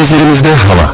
Gözlerimizde hava.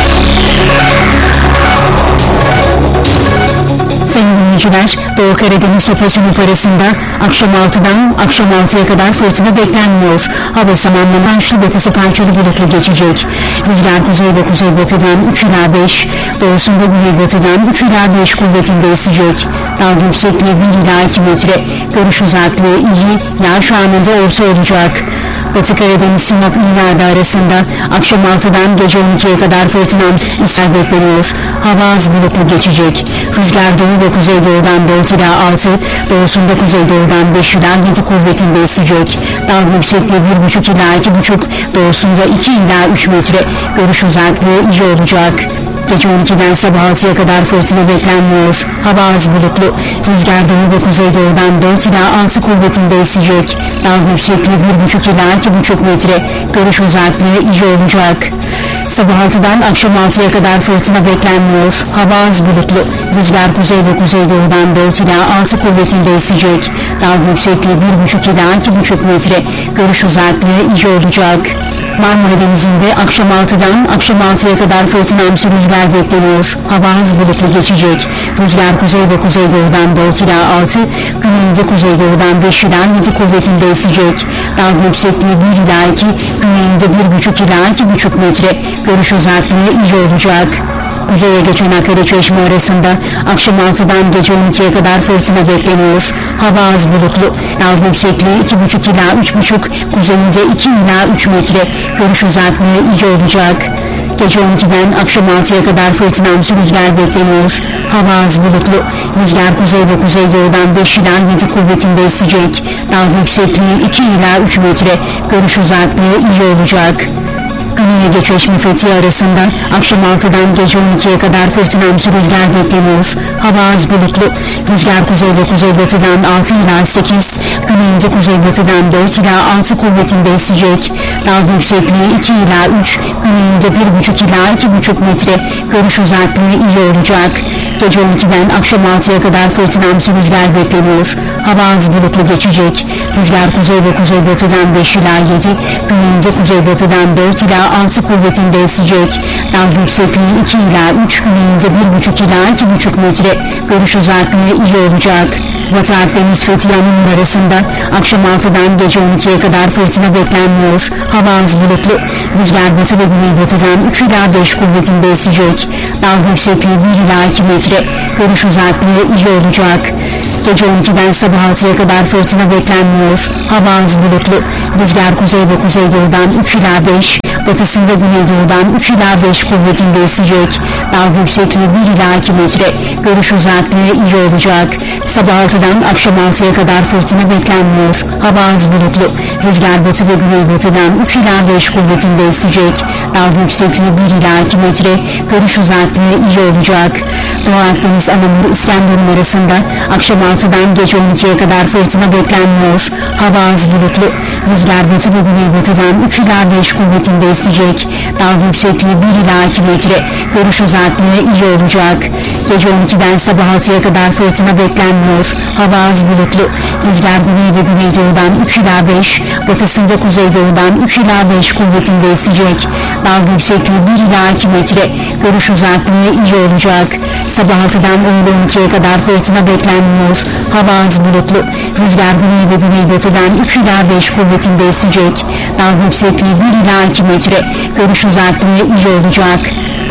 Sayın dinleyiciler, Doğu Karadeniz operasyonu arasında akşam 6'dan akşam 6'ya kadar fırtına beklenmiyor. Hava zamanlanan batısı parçalı bulutlu geçecek. Rüzgar kuzey ve kuzeybatıdan 3 ila 5, doğusunda güneybatıdan 3 ila 5 kuvvetinde esecek. Dalga yüksekliği 1 ila 2 metre. Görüş uzaklığı iyi, yağış anında orta olacak. Batı Karadeniz Sinop İğner'de arasında akşam 6'dan gece 12'ye kadar fırtına bekleniyor. Hava az bulutlu geçecek. Rüzgar doğu ve kuzeydoğudan 4 ila 6, doğusunda kuzeydoğudan 5 ila 7 kuvvetinde esecek. Dalga yüksekliği 1,5 ila 2,5, doğusunda 2 ila 3 metre. Görüş uzaklığı iyi olacak. Gece 12'den sabah 6'ya kadar fırtına beklenmiyor. Hava az bulutlu. Rüzgar doğu ve kuzeydoğudan 4 ila 6 kuvvetinde esecek. Dalga yüksekliği 1,5 ila 2,5 metre. Görüş uzaklığı iyi olacak. Sabah 6'dan akşam 6'ya kadar fırtına beklenmiyor. Hava az bulutlu. Rüzgar kuzey ve kuzeydoğudan 4 ila 6 kuvvetinde esecek. Dalga yüksekliği 1,5 ila 2,5 metre. Görüş uzaklığı iyi olacak. Marmara Denizi'nde akşam 6'dan akşam 6'ya kadar fırtınamsı rüzgar bekleniyor. Hava az bulutlu geçecek. Rüzgar kuzey ve kuzeydoğudan 4 ila 6, güneyinde kuzeydoğudan 5 ila 7 kuvvetinde esecek. Dalga yüksekliği 1 ila 2, güneyinde 1,5 ila 2,5 metre. Görüş uzaklığı iyi olacak. Kuzeye geçen Hakkari Çeşme arasında akşam 6'dan gece 12'ye kadar fırtına bekleniyor. Hava az bulutlu. Dalga yüksekliği 2,5 ila 3,5, kuzeyinde 2 ila 3 metre. Görüş uzaklığı iyi olacak. Gece 12'den akşam 6'ya kadar fırtınamsı rüzgar bekleniyor. Hava az bulutlu. Rüzgar kuzey ve kuzeydoğudan 5 ila 7 kuvvetinde esecek. Dalga yüksekliği 2 ila 3 metre. Görüş uzaklığı iyi olacak. Güney'e Geçeşme Fethiye arasında akşam 6'dan gece 12'ye kadar fırtınamsı rüzgar bekleniyor. Hava az bulutlu. Rüzgar kuzey ve kuzeybatıdan 6 ila 8, güneyinde kuzeybatıdan 4 ila 6 kuvvetinde esecek. Dalga yüksekliği 2 ila 3, güneyinde 1,5 ila 2,5 metre. Görüş uzaklığı iyi olacak. Gece 12'den akşam 6'ya kadar fırtınamsı rüzgar bekleniyor. Hava az bulutlu geçecek. Rüzgar kuzey ve kuzeybatıdan 5 ila 7, güneyinde kuzeybatıdan 4 ila 6 kuvvetinde esecek. Dalga yüksekliği 2 ila 3, güneyinde 1,5 ila 2,5 metre. Görüş uzaklığı iyi olacak. Batı Akdeniz Fethiye Anamur arasında akşam 6'dan gece 12'ye kadar fırtına beklenmiyor. Hava az bulutlu. Rüzgar batı ve güneybatıdan 3 ila 5 kuvvetinde esecek. Dalga yüksekliği 1 ila 2 metre. Görüş uzaklığı iyi olacak. Gece 12'den sabah 6'ya kadar fırtına beklenmiyor. Hava az bulutlu. Rüzgar kuzey ve kuzeydoğudan 3 ila 5, batısında güneydoğudan 3 ila 5 kuvvetinde esecek. Dalga yüksekliği 1 ila 2 metre. Görüş uzaklığı iyi olacak. Sabah 6'dan akşam 6'ya kadar fırtına beklenmiyor. Hava az bulutlu. Rüzgar batı ve güneybatıdan 3 ila 5 kuvvetinde esecek. Dalga yüksekliği 1 ila 2 metre. Görüş uzaklığı iyi olacak. Doğu Akdeniz Anamur İskenderun arasında akşam 6'dan gece 12'ye kadar fırtına beklenmiyor. Hava az bulutlu. Rüzgar batı ve güneybatıdan 3 ila 5 kuvvetinde esecek. Dalga yüksekliği 1 ila 2 metre. Görüş uzaklığı iyi olacak. Gece 12'den sabah 6'ya kadar fırtına beklenmiyor. Hava az bulutlu. Rüzgar güney ve güneydoğudan 3 ila 5, batısında kuzeydoğudan 3 ila 5 kuvvetinde esecek. Dalga yüksekliği 1 ila 2 metre. Görüş uzaklığı iyi olacak. Sabah 6'dan 12'ye kadar fırtına beklenmiyor. Hava az bulutlu. Rüzgar güney ve güneybatıdan 3 ila 5 kuvvetinde esecek. Dalga yüksekliği 1 ila 2 metre. Görüş uzaklığı iyi olacak.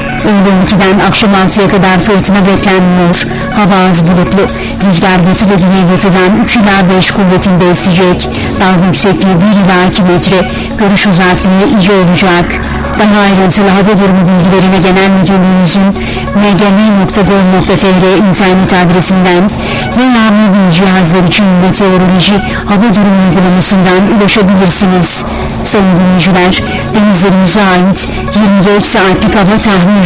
12'den akşam 6'ya kadar fırtına beklenmiyor. Hava az bulutlu. Rüzgar batı ve güneybatıdan 3 ila 5 kuvvetinde esecek. Dalga yüksekliği 1 ila 2 metre. Görüş uzaklığı iyi olacak. Daha ayrıntılı hava durumu bilgilerine Genel Müdürlüğümüzün mgm.gov.tr internet adresinden veya mobil cihazlar için meteoroloji hava durumu uygulamasından ulaşabilirsiniz. Sayın dinleyiciler, denizlerimize ait 24 saatlik hava tahmin